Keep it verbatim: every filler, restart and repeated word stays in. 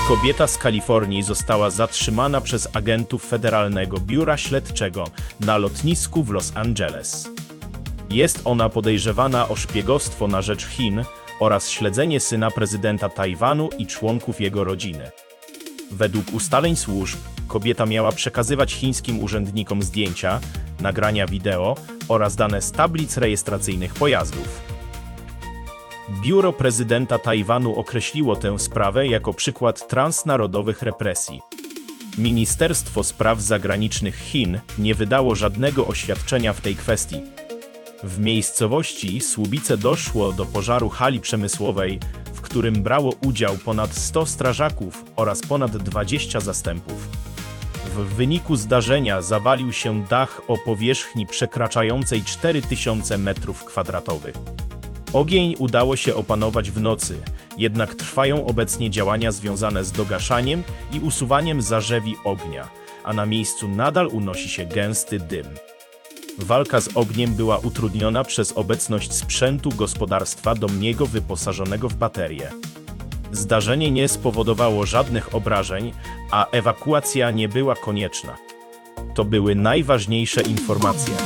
Kobieta z Kalifornii została zatrzymana przez agentów Federalnego Biura Śledczego na lotnisku w Los Angeles. Jest ona podejrzewana o szpiegostwo na rzecz Chin oraz śledzenie syna prezydenta Tajwanu i członków jego rodziny. Według ustaleń służb, kobieta miała przekazywać chińskim urzędnikom zdjęcia, nagrania wideo oraz dane z tablic rejestracyjnych pojazdów. Biuro prezydenta Tajwanu określiło tę sprawę jako przykład transnarodowych represji. Ministerstwo Spraw Zagranicznych Chin nie wydało żadnego oświadczenia w tej kwestii. W miejscowości Słubice doszło do pożaru hali przemysłowej, w którym brało udział ponad sto strażaków oraz ponad dwadzieścia zastępów. W wyniku zdarzenia zawalił się dach o powierzchni przekraczającej cztery tysiące metrów kwadratowych. Ogień udało się opanować w nocy, jednak trwają obecnie działania związane z dogaszaniem i usuwaniem zarzewi ognia, a na miejscu nadal unosi się gęsty dym. Walka z ogniem była utrudniona przez obecność sprzętu gospodarstwa domowego wyposażonego w baterie. Zdarzenie nie spowodowało żadnych obrażeń, a ewakuacja nie była konieczna. To były najważniejsze informacje.